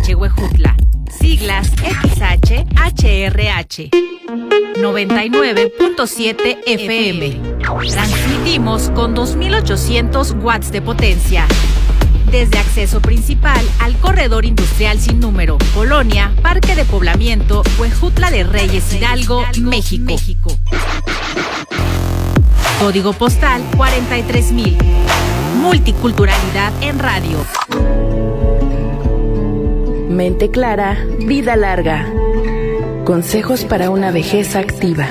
XH Huejutla, siglas XH-HRH. 99.7 FM. Transmitimos con 2.800 watts de potencia. Desde acceso principal al corredor industrial sin número, Colonia, Parque de Poblamiento, Huejutla de Reyes, Hidalgo, México. Código postal 43,000. Multiculturalidad en radio. Mente clara, vida larga. Consejos para una vejez activa.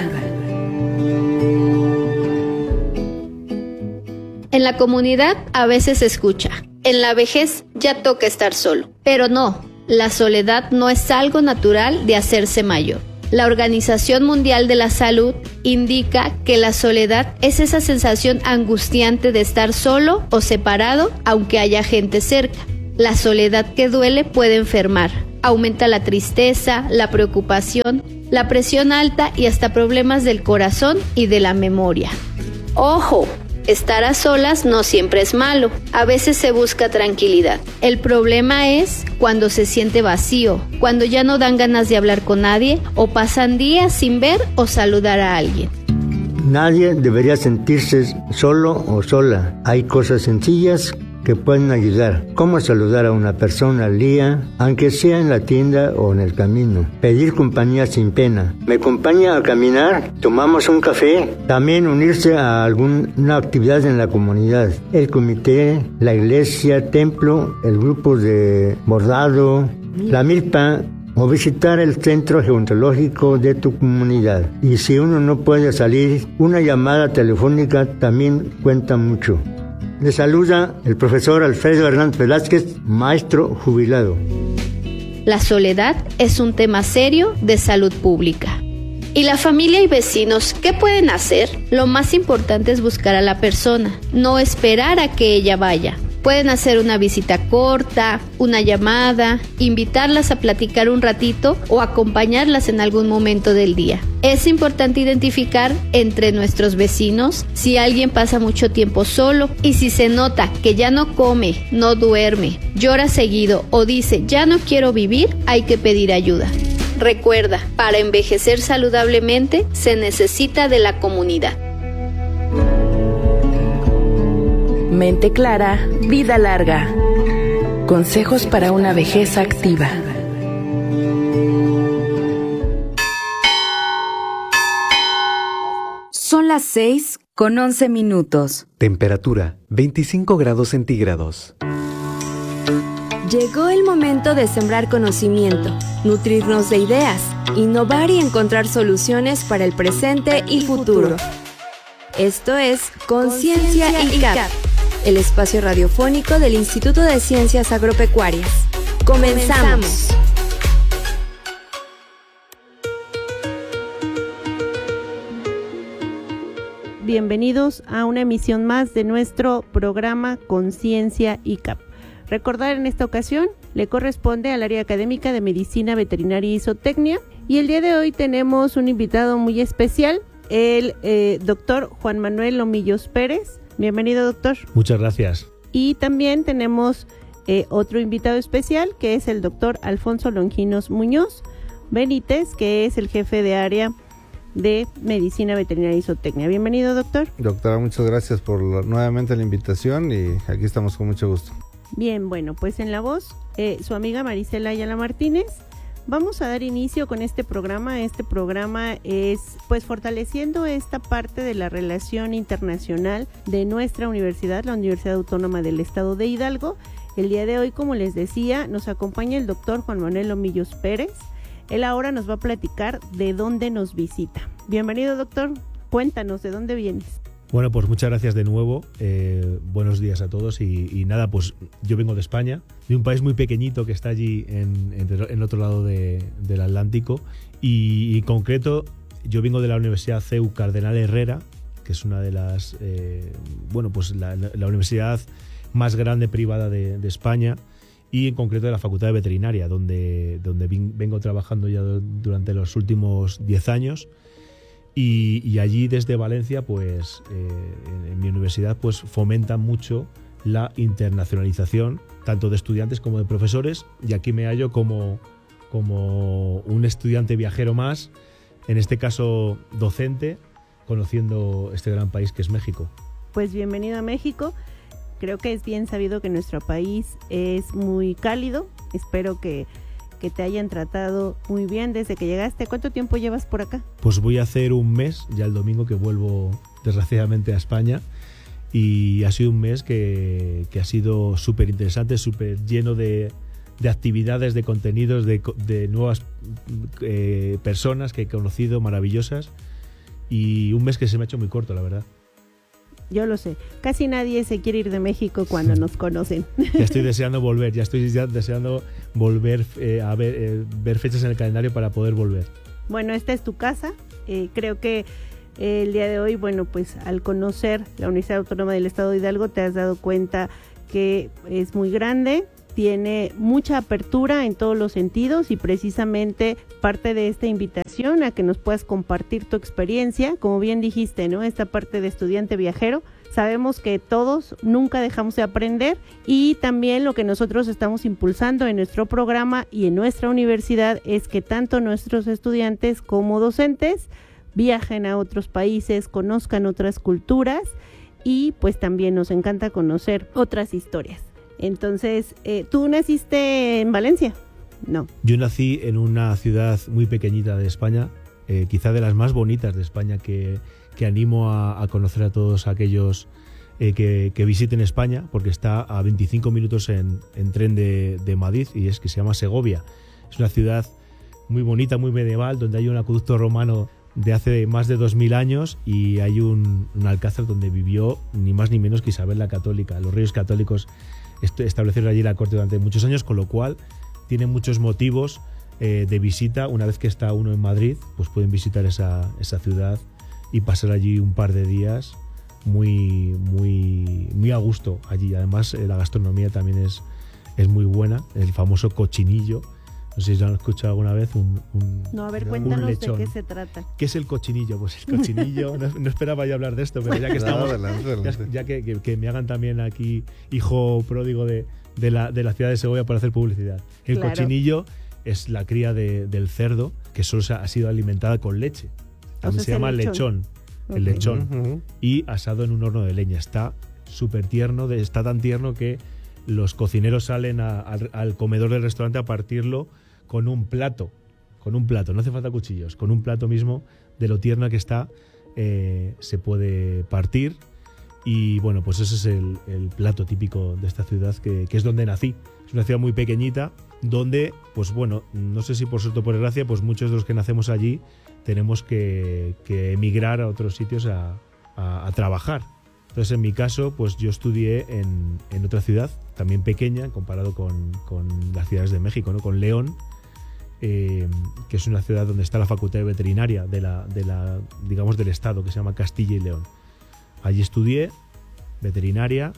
En la comunidad a veces se escucha: en la vejez ya toca estar solo. Pero no, la soledad no es algo natural de hacerse mayor. La Organización Mundial de la Salud indica que la soledad es esa sensación angustiante de estar solo o separado aunque haya gente cerca. La soledad que duele puede enfermar. Aumenta la tristeza, la preocupación, la presión alta y hasta problemas del corazón y de la memoria. ¡Ojo! Estar a solas no siempre es malo, a veces se busca tranquilidad. El problema es cuando se siente vacío, cuando ya no dan ganas de hablar con nadie o pasan días sin ver o saludar a alguien. Nadie debería sentirse solo o sola. Hay cosas sencillas que pueden ayudar, como saludar a una persona al día, aunque sea en la tienda o en el camino. Pedir compañía sin pena. ¿Me acompaña a caminar? ¿Tomamos un café? También unirse a alguna actividad en la comunidad. El comité, la iglesia, templo, el grupo de bordado, la milpa, o visitar el centro geontológico de tu comunidad. Y si uno no puede salir, una llamada telefónica también cuenta mucho. Le saluda el profesor Alfredo Hernández Velázquez, maestro jubilado. La soledad es un tema serio de salud pública. ¿Y la familia y vecinos qué pueden hacer? Lo más importante es buscar a la persona, no esperar a que ella vaya. Pueden hacer una visita corta, una llamada, invitarlas a platicar un ratito o acompañarlas en algún momento del día. Es importante identificar entre nuestros vecinos si alguien pasa mucho tiempo solo y si se nota que ya no come, no duerme, llora seguido o dice ya no quiero vivir, hay que pedir ayuda. Recuerda, para envejecer saludablemente se necesita de la comunidad. Mente clara, vida larga. Consejos para una vejez activa. Son las 6:11. Temperatura 25 grados centígrados. Llegó el momento de sembrar conocimiento, nutrirnos de ideas, innovar y encontrar soluciones para el presente y futuro. Esto es Conciencia ICAP, el espacio radiofónico del Instituto de Ciencias Agropecuarias. ¡Comenzamos! Bienvenidos a una emisión más de nuestro programa Conciencia ICAP. Recordar en esta ocasión le corresponde al área académica de Medicina Veterinaria y Zootecnia, y el día de hoy tenemos un invitado muy especial, el doctor Juan Manuel Lomillos Pérez. Bienvenido, doctor. Muchas gracias. Y también tenemos otro invitado especial, que es el doctor Alfonso Longinos Muñoz Benítez, que es el jefe de área de Medicina Veterinaria y Zootecnia. Bienvenido, doctor. Doctora, muchas gracias por nuevamente la invitación y aquí estamos con mucho gusto. Bien, bueno, pues en la voz, su amiga Marisela Ayala Martínez. Vamos a dar inicio con este programa. Este programa es pues fortaleciendo esta parte de la relación internacional de nuestra universidad, la Universidad Autónoma del Estado de Hidalgo. El día de hoy, como les decía, nos acompaña el doctor Juan Manuel Lomillos Pérez. Él ahora nos va a platicar de dónde nos visita. Bienvenido, doctor. Cuéntanos, ¿de dónde vienes? Bueno, pues muchas gracias de nuevo. Buenos días a todos y nada, pues yo vengo de España, de un país muy pequeñito que está allí en el otro lado del Atlántico y en concreto yo vengo de la Universidad CEU Cardenal Herrera, que es una de las, pues la universidad más grande privada de España, y en concreto de la Facultad de Veterinaria, donde vengo trabajando ya durante los últimos 10 años. Y allí desde Valencia, pues en mi universidad, pues fomentan mucho la internacionalización tanto de estudiantes como de profesores, y aquí me hallo como un estudiante viajero más, en este caso docente, conociendo este gran país que es México. Pues bienvenido a México. Creo que es bien sabido que nuestro país es muy cálido. Espero que te hayan tratado muy bien desde que llegaste. ¿Cuánto tiempo llevas por acá? Pues voy a hacer un mes, ya el domingo que vuelvo desgraciadamente a España, y ha sido un mes que ha sido súper interesante, súper lleno de actividades, de contenidos, de nuevas personas que he conocido, maravillosas, y un mes que se me ha hecho muy corto, la verdad. Yo lo sé, casi nadie se quiere ir de México cuando nos conocen. Ya estoy deseando volver, deseando volver a ver fechas en el calendario para poder volver. Bueno, esta es tu casa. Creo que el día de hoy, bueno, pues al conocer la Universidad Autónoma del Estado de Hidalgo te has dado cuenta que es muy grande, tiene mucha apertura en todos los sentidos, y precisamente parte de esta invitación a que nos puedas compartir tu experiencia, como bien dijiste, ¿no? Esta parte de estudiante viajero. Sabemos que todos nunca dejamos de aprender, y también lo que nosotros estamos impulsando en nuestro programa y en nuestra universidad es que tanto nuestros estudiantes como docentes viajen a otros países, conozcan otras culturas, y pues también nos encanta conocer otras historias. Entonces, ¿tú naciste en Valencia? No. Yo nací en una ciudad muy pequeñita de España, quizá de las más bonitas de España, que animo a conocer a todos aquellos que visiten España, porque está a 25 minutos en tren de Madrid, y es que se llama Segovia. Es una ciudad muy bonita, muy medieval, donde hay un acueducto romano de hace más de 2000 años, y hay un alcázar donde vivió ni más ni menos que Isabel la Católica. Los reyes católicos establecieron allí la corte durante muchos años, con lo cual tiene muchos motivos de visita. Una vez que está uno en Madrid, pues pueden visitar esa ciudad y pasar allí un par de días muy a gusto allí. Además, la gastronomía también es muy buena. El famoso cochinillo, no sé si lo han escuchado alguna vez. No, a ver, cuéntanos de qué se trata. ¿Qué es el cochinillo? Pues el cochinillo, no esperaba yo hablar de esto, pero ya que estamos, ya que me hagan también aquí hijo pródigo de la ciudad de Segovia para hacer publicidad. El cochinillo es la cría del cerdo, que solo ha sido alimentada con leche. También se llama lechón. El lechón. Y asado en un horno de leña. Está súper tierno, está tan tierno que los cocineros salen al comedor del restaurante a partirlo con un plato, no hace falta cuchillos, con un plato mismo, de lo tierna que está, se puede partir. Y bueno, pues ese es el plato típico de esta ciudad, que es donde nací. Es una ciudad muy pequeñita, donde, pues bueno, no sé si por suerte o por desgracia, pues muchos de los que nacemos allí tenemos que emigrar a otros sitios a trabajar. Entonces, en mi caso, pues yo estudié en otra ciudad, también pequeña, comparado con las ciudades de México, ¿no? Con León, que es una ciudad donde está la Facultad de Veterinaria digamos, del Estado, que se llama Castilla y León. Allí estudié veterinaria,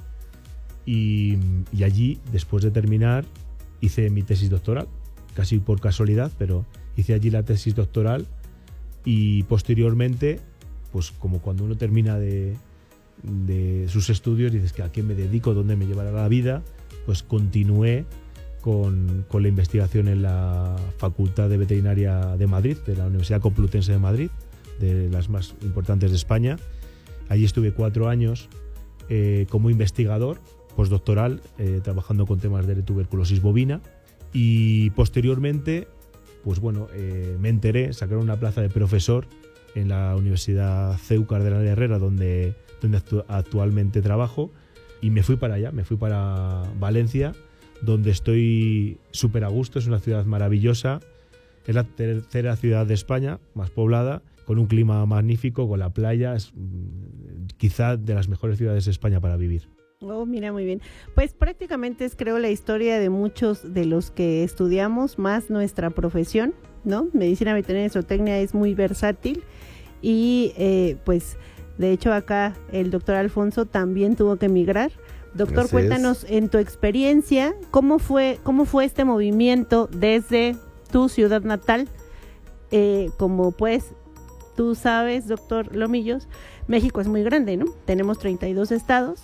y allí, después de terminar, hice mi tesis doctoral, casi por casualidad, pero hice allí la tesis doctoral, y posteriormente, pues como cuando uno termina de sus estudios, dices que a qué me dedico, dónde me llevará la vida, pues continué con la investigación en la Facultad de Veterinaria de Madrid, de la Universidad Complutense de Madrid, de las más importantes de España. Allí estuve 4 años como investigador postdoctoral, trabajando con temas de tuberculosis bovina, y posteriormente, pues bueno, me enteré, sacaron una plaza de profesor en la Universidad CEU Cardenal Herrera, donde actualmente trabajo, y me fui para allá, me fui para Valencia, donde estoy súper a gusto. Es una ciudad maravillosa, es la tercera ciudad de España más poblada, con un clima magnífico, con la playa, es quizá de las mejores ciudades de España para vivir. Oh, mira, muy bien. Pues prácticamente es, creo, la historia de muchos de los que estudiamos, más nuestra profesión, ¿no? Medicina veterinaria y zootecnia es muy versátil, y pues de hecho acá el doctor Alfonso también tuvo que emigrar. Doctor, cuéntanos en tu experiencia, ¿cómo fue este movimiento desde tu ciudad natal? Como pues tú sabes, doctor Lomillos, México es muy grande, ¿no? Tenemos 32 estados,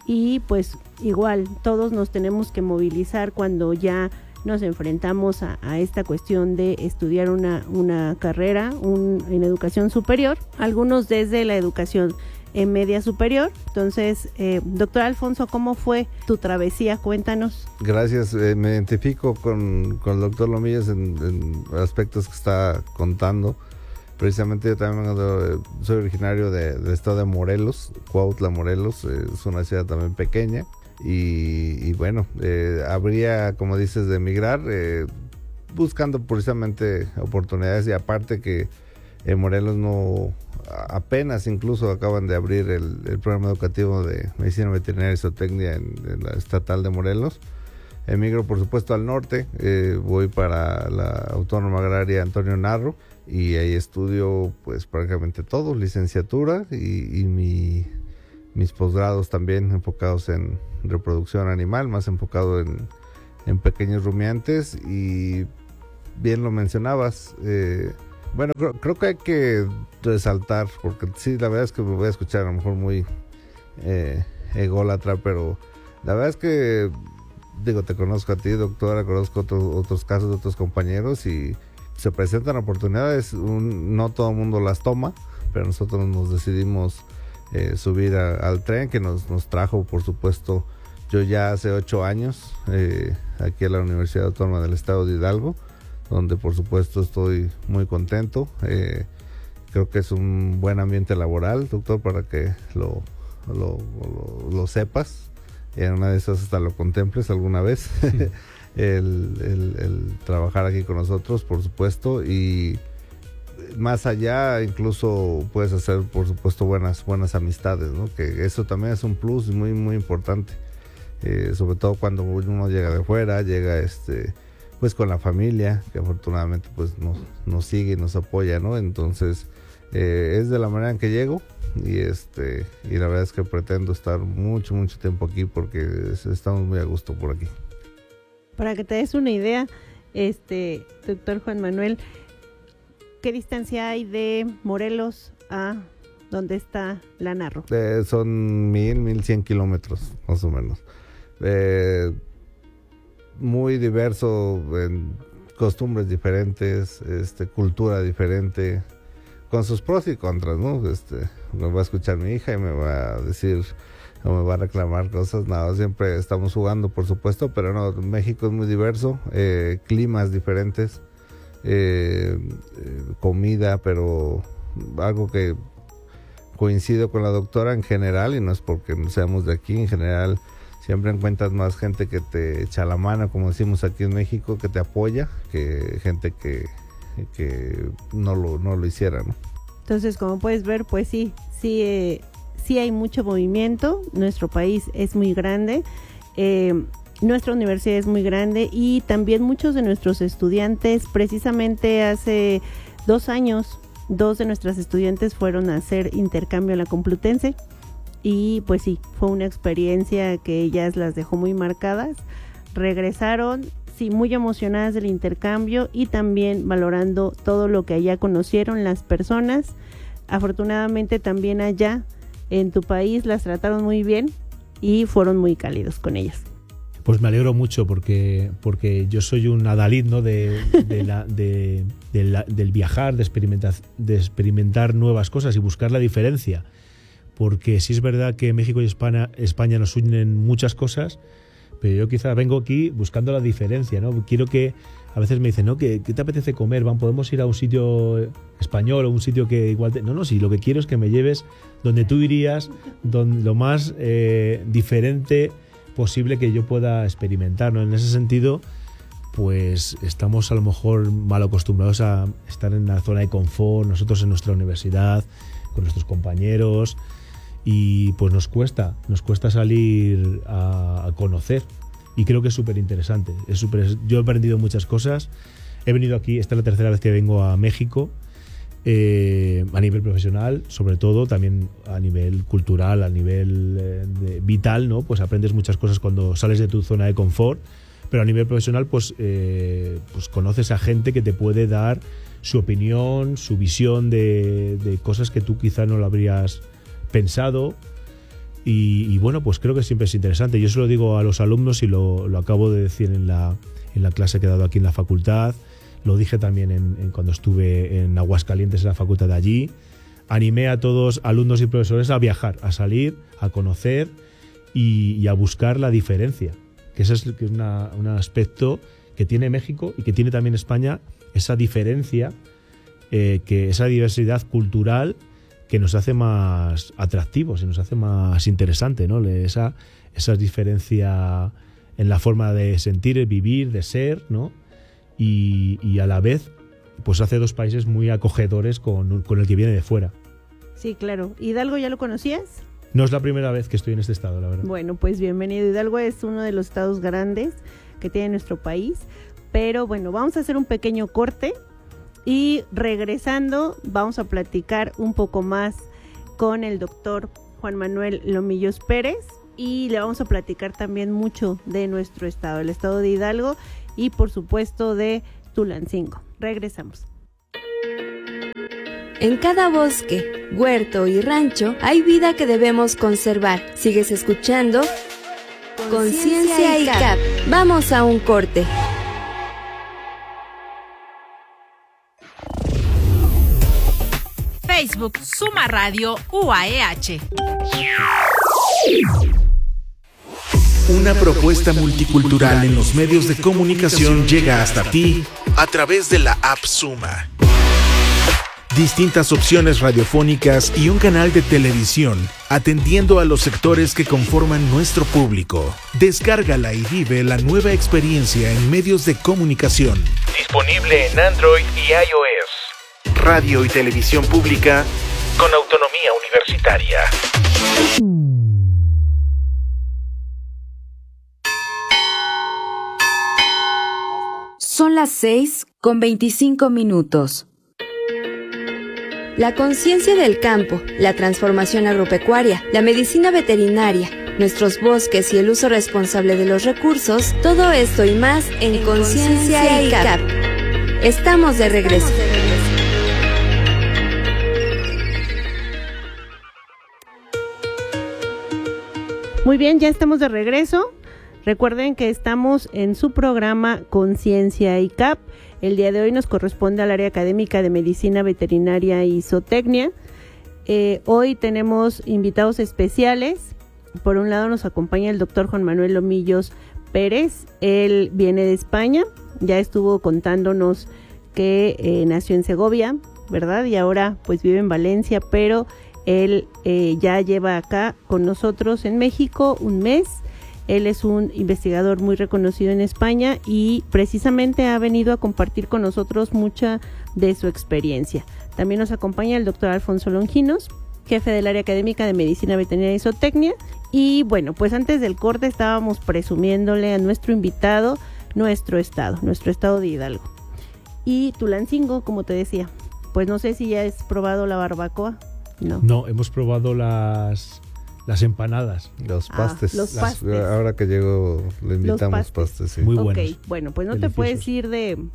y pues igual todos nos tenemos que movilizar cuando ya nos enfrentamos a esta cuestión de estudiar una carrera en educación superior, algunos desde la educación en media superior. Entonces, doctor Alfonso, ¿cómo fue tu travesía? Cuéntanos. Gracias, me identifico con el doctor Lomillas en aspectos que está contando. Precisamente yo también soy originario del estado de Morelos, Cuautla, Morelos, es una ciudad también pequeña. Y bueno, habría, como dices, de emigrar, buscando precisamente oportunidades, y aparte que en Morelos apenas incluso acaban de abrir el programa educativo de Medicina Veterinaria y Zootecnia en la estatal de Morelos. Emigro por supuesto al norte, voy para la Autónoma Agraria Antonio Narro, y ahí estudio pues prácticamente todo, licenciatura y mis posgrados también enfocados en reproducción animal, más enfocado en pequeños rumiantes. Y bien lo mencionabas, bueno, creo que hay que resaltar, porque sí, la verdad es que me voy a escuchar a lo mejor muy ególatra, pero la verdad es que, digo, te conozco a ti, doctora, conozco otros casos de otros compañeros, y se presentan oportunidades, no todo el mundo las toma, pero nosotros nos decidimos subir al tren que nos trajo, por supuesto, yo ya hace 8 años, aquí a la Universidad Autónoma del Estado de Hidalgo, donde por supuesto estoy muy contento. Creo que es un buen ambiente laboral, doctor, para que lo sepas, y en una de esas hasta lo contemples alguna vez. el trabajar aquí con nosotros, por supuesto, y más allá incluso puedes hacer, por supuesto, buenas amistades, ¿no? Que eso también es un plus muy muy importante, sobre todo cuando uno llega de fuera, llega pues con la familia, que afortunadamente pues nos sigue y nos apoya, ¿no? Entonces es de la manera en que llego, y la verdad es que pretendo estar mucho tiempo aquí, porque estamos muy a gusto por aquí. Para que te des una idea, doctor Juan Manuel, ¿qué distancia hay de Morelos a donde está la Narro? Son 1100 kilómetros, más o menos. Muy diverso, en costumbres diferentes, cultura diferente, con sus pros y contras, ¿no? Me va a escuchar mi hija y me va a decir, o me va a reclamar cosas. No, siempre estamos jugando, por supuesto, pero no, México es muy diverso, climas diferentes, comida, pero algo que coincido con la doctora en general, y no es porque seamos de aquí, en general siempre encuentras más gente que te echa la mano, como decimos aquí en México, que te apoya, que gente que no lo hiciera, ¿no? Entonces, como puedes ver, pues sí hay mucho movimiento. Nuestro país es muy grande, nuestra universidad es muy grande, y también muchos de nuestros estudiantes, precisamente hace 2 años, 2 de nuestras estudiantes fueron a hacer intercambio a la Complutense, y pues sí, fue una experiencia que ellas las dejó muy marcadas. Regresaron, sí, muy emocionadas del intercambio, y también valorando todo lo que allá conocieron, las personas. Afortunadamente también allá en tu país las trataron muy bien y fueron muy cálidos con ellas. Pues me alegro mucho, porque yo soy un adalid, ¿no? del viajar, de experimentar nuevas cosas y buscar la diferencia. Porque sí es verdad que México y España nos unen muchas cosas, pero yo quizá vengo aquí buscando la diferencia, ¿no? Quiero que, a veces me dicen, ¿no? ¿Qué te apetece comer? ¿Podemos ir a un sitio español o un sitio que igual No, sí, lo que quiero es que me lleves donde tú irías, lo más diferente posible que yo pueda experimentar, ¿no? En ese sentido, pues estamos a lo mejor mal acostumbrados a estar en la zona de confort, nosotros en nuestra universidad, con nuestros compañeros, y pues nos cuesta salir a conocer, y creo que es súper interesante. Yo he aprendido muchas cosas. He venido aquí, esta es la 3ª vez que vengo a México, a nivel profesional, sobre todo, también a nivel cultural, a nivel vital, ¿no? Pues aprendes muchas cosas cuando sales de tu zona de confort, pero a nivel profesional pues conoces a gente que te puede dar su opinión, su visión de cosas que tú quizá no lo habrías pensado, Y bueno, pues creo que siempre es interesante. Yo se lo digo a los alumnos y lo acabo de decir en la clase que he dado aquí en la facultad. Lo dije también cuando estuve en Aguascalientes, en la facultad de allí. Animé a todos, alumnos y profesores, a viajar, a salir, a conocer y a buscar la diferencia. Que ese es un aspecto que tiene México y que tiene también España, esa diferencia, esa diversidad cultural que nos hace más atractivos y nos hace más interesante, ¿no? Esa diferencia en la forma de sentir, vivir, de ser, ¿no? Y a la vez, pues hace dos países muy acogedores con el que viene de fuera. Sí, claro. ¿Hidalgo ya lo conocías? No es la primera vez que estoy en este estado, la verdad. Bueno, pues bienvenido. Hidalgo es uno de los estados grandes que tiene nuestro país. Pero bueno, vamos a hacer un pequeño corte. Y regresando, vamos a platicar un poco más con el doctor Juan Manuel Lomillos Pérez y le vamos a platicar también mucho de nuestro estado, el estado de Hidalgo y por supuesto de Tulancingo. Regresamos. En cada bosque, huerto y rancho hay vida que debemos conservar. Sigues escuchando Conciencia ICAP. Vamos a un corte. Facebook Suma Radio UAEH. Una propuesta multicultural en los medios de comunicación llega hasta ti a través de la app Suma. Distintas opciones radiofónicas y un canal de televisión atendiendo a los sectores que conforman nuestro público. Descárgala y vive la nueva experiencia en medios de comunicación. Disponible en Android y iOS. Radio y televisión pública con autonomía universitaria. Son las 6:25. La conciencia del campo, la transformación agropecuaria, la medicina veterinaria, nuestros bosques y el uso responsable de los recursos, todo esto y más en Conciencia ICAP. Estamos de regreso. Muy bien, ya estamos de regreso. Recuerden que estamos en su programa Conciencia ICAP. El día de hoy nos corresponde al área académica de Medicina Veterinaria y Zootecnia. Hoy tenemos invitados especiales. Por un lado nos acompaña el doctor Juan Manuel Lomillos Pérez. Él viene de España, ya estuvo contándonos que nació en Segovia, ¿verdad? Y ahora pues vive en Valencia, pero él ya lleva acá con nosotros en México un mes. Él es un investigador muy reconocido en España y precisamente ha venido a compartir con nosotros mucha de su experiencia. También nos acompaña el doctor Alfonso Longinos, jefe del área académica de Medicina Veterinaria y Zootecnia. Y bueno, pues antes del corte estábamos presumiéndole a nuestro invitado nuestro estado de Hidalgo. Y Tulancingo, como te decía, pues no sé si ya has probado la barbacoa. No, hemos probado las empanadas. Los pastes. Los pastes. Ahora que llego le invitamos pastes. Sí. Muy buenos. Ok, bueno, pues no deliciosos. te puedes ir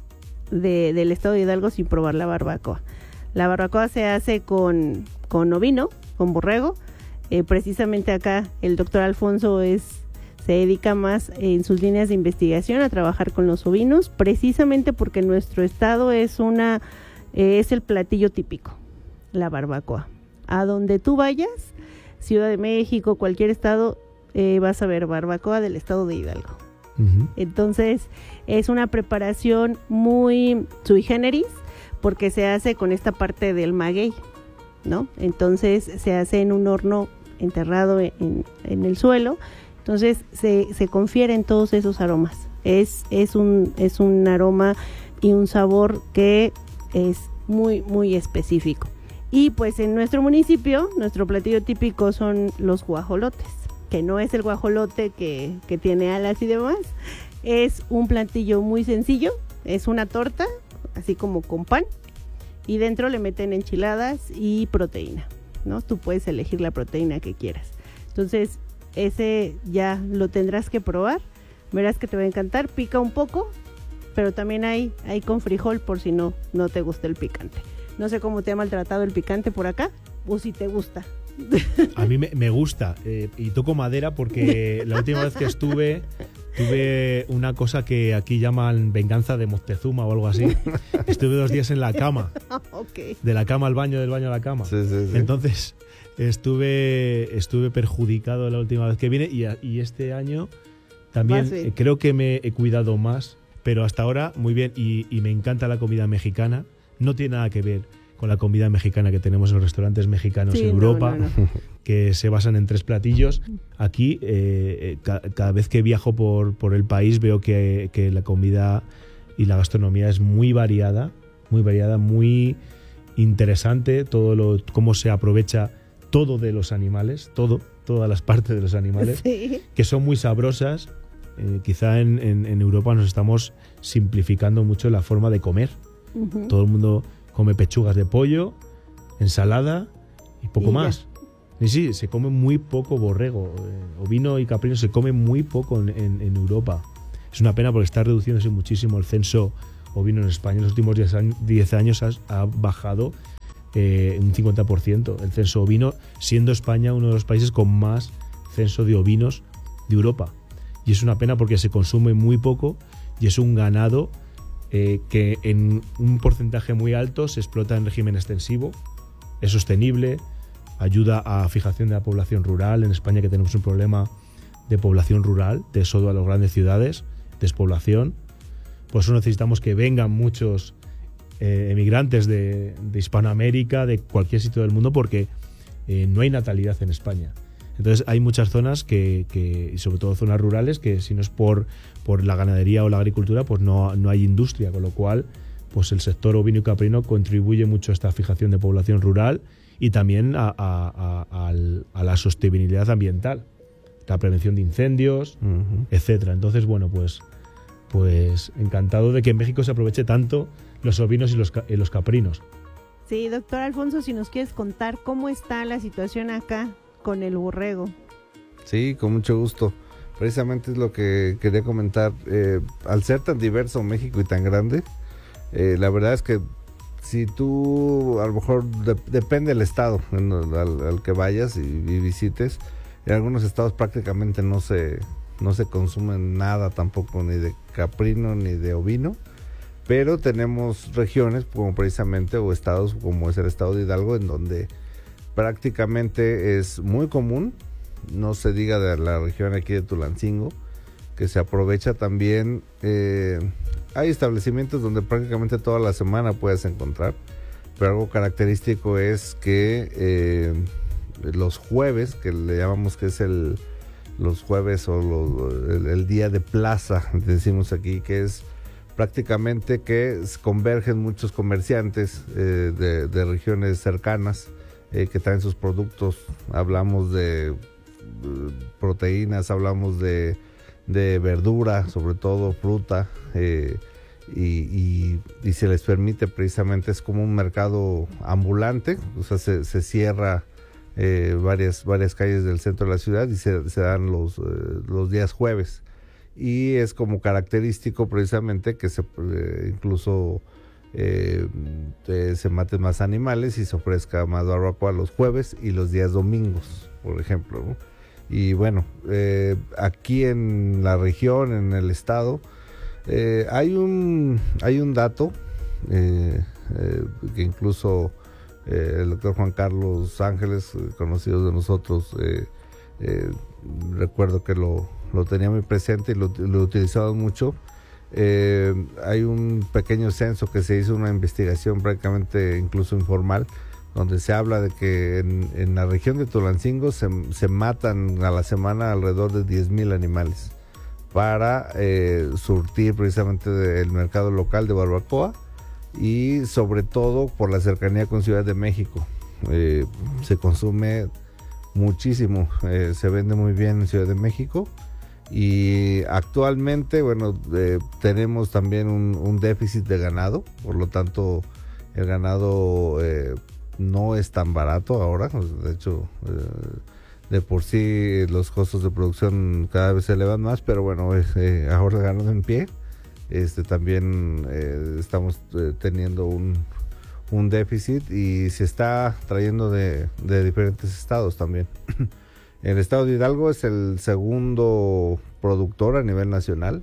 del estado de Hidalgo sin probar la barbacoa. La barbacoa se hace con ovino, con borrego. Precisamente acá el doctor Alfonso se dedica más en sus líneas de investigación a trabajar con los ovinos, precisamente porque nuestro estado es el platillo típico, la barbacoa. A donde tú vayas, Ciudad de México, cualquier estado, vas a ver barbacoa del estado de Hidalgo. Uh-huh. Entonces es una preparación muy sui generis porque se hace con esta parte del maguey, ¿no? Entonces se hace en un horno enterrado en el suelo. Entonces se confieren todos esos aromas. Es un aroma y un sabor que es muy, muy específico. Y pues en nuestro municipio, nuestro platillo típico son los guajolotes, que no es el guajolote que tiene alas y demás. Es un platillo muy sencillo, es una torta, así como con pan, y dentro le meten enchiladas y proteína, ¿no? Tú puedes elegir la proteína que quieras. Entonces, ese ya lo tendrás que probar, verás que te va a encantar, pica un poco, pero también hay con frijol por si no te gusta el picante. No sé cómo te ha maltratado el picante por acá, o si te gusta. A mí me gusta y toco madera porque la última vez que estuve tuve una cosa que aquí llaman venganza de Moctezuma o algo así. Estuve 2 días en la cama. Okay. De la cama al baño, del baño a la cama. Sí. Entonces estuve perjudicado la última vez que vine y este año también creo que me he cuidado más, pero hasta ahora muy bien y me encanta la comida mexicana. No tiene nada que ver con la comida mexicana que tenemos en los restaurantes mexicanos en Europa, no. Que se basan en 3 platillos. Aquí, cada vez que viajo por el país, veo que la comida y la gastronomía es muy variada, muy interesante, cómo se aprovecha todo de los animales, todas las partes de los animales, sí, que son muy sabrosas. Quizá en Europa nos estamos simplificando mucho la forma de comer. Uh-huh. Todo el mundo come pechugas de pollo, ensalada y poco más. Y sí, se come muy poco borrego. Ovino y caprino se come muy poco en Europa. Es una pena porque está reduciéndose muchísimo el censo ovino en España. En los últimos 10 años ha bajado un 50% el censo ovino, siendo España uno de los países con más censo de ovinos de Europa. Y es una pena porque se consume muy poco y es un ganado que en un porcentaje muy alto se explota en régimen extensivo, es sostenible, ayuda a fijación de la población rural. En España, que tenemos un problema de población rural, de eso a las grandes ciudades, despoblación. Por eso necesitamos que vengan muchos emigrantes de Hispanoamérica, de cualquier sitio del mundo, porque no hay natalidad en España. Entonces hay muchas zonas y sobre todo zonas rurales, que si no es por la ganadería o la agricultura, pues no hay industria, con lo cual pues el sector ovino y caprino contribuye mucho a esta fijación de población rural y también a la sostenibilidad ambiental, la prevención de incendios, uh-huh, etcétera. Entonces, bueno, pues encantado de que en México se aproveche tanto los ovinos y los caprinos. Sí, doctor Alfonso, si nos quieres contar cómo está la situación acá con el borrego. Sí, con mucho gusto. Precisamente es lo que quería comentar. Al ser tan diverso México y tan grande, la verdad es que si tú, a lo mejor depende del estado al que vayas y visites, en algunos estados prácticamente no se consume nada tampoco, ni de caprino ni de ovino, pero tenemos regiones como precisamente, o estados como es el estado de Hidalgo, en donde prácticamente es muy común, no se diga de la región aquí de Tulancingo, que se aprovecha también. Hay establecimientos donde prácticamente toda la semana puedes encontrar, pero algo característico es que los jueves, que le llamamos que es los jueves o el día de plaza, decimos aquí, que es prácticamente que convergen muchos comerciantes de regiones cercanas, que traen sus productos. Hablamos de proteínas, hablamos de verdura, sobre todo fruta, y se les permite, precisamente es como un mercado ambulante, o sea, se cierra varias calles del centro de la ciudad y se dan los días jueves, y es como característico precisamente que incluso se maten más animales y se ofrezca más barbacoa los jueves y los días domingos, por ejemplo, ¿no? Y bueno, aquí en la región, en el estado, hay un dato que incluso el doctor Juan Carlos Ángeles, conocido de nosotros, recuerdo que lo tenía muy presente y lo utilizaba mucho. Hay un pequeño censo que se hizo, una investigación prácticamente incluso informal, donde se habla de que en la región de Tulancingo se matan a la semana alrededor de 10,000 animales para surtir precisamente el mercado local de barbacoa, y sobre todo por la cercanía con Ciudad de México. Se consume muchísimo, se vende muy bien en Ciudad de México, y actualmente, bueno, tenemos también un déficit de ganado, por lo tanto el ganado no es tan barato ahora. De hecho, de por sí los costos de producción cada vez se elevan más, pero bueno, ahora ganando en pie, también estamos teniendo un déficit y se está trayendo de diferentes estados también. El estado de Hidalgo es el segundo productor a nivel nacional,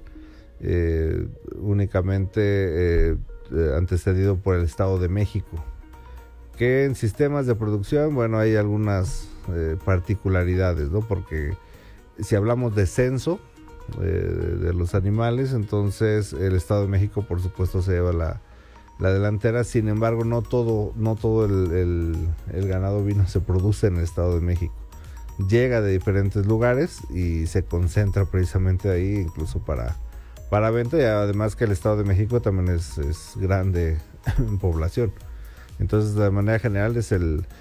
únicamente antecedido por el Estado de México, que en sistemas de producción, bueno, hay algunas particularidades, ¿no? Porque si hablamos de censo de los animales, entonces el Estado de México, por supuesto, se lleva la delantera. Sin embargo, no todo el ganado ovino se produce en el Estado de México. Llega de diferentes lugares y se concentra precisamente ahí, incluso para venta, y además que el Estado de México también es grande en población. Entonces, de manera general, es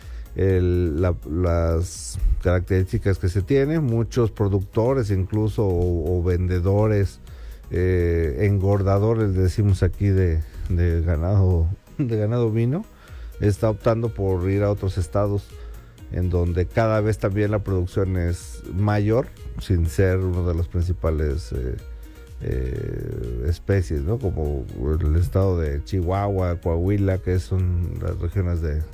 las características que se tienen. Muchos productores incluso o vendedores, engordadores, decimos aquí, de ganado ovino, está optando por ir a otros estados en donde cada vez también la producción es mayor, sin ser uno de los principales especies, ¿no? Como el estado de Chihuahua, Coahuila, que son las regiones de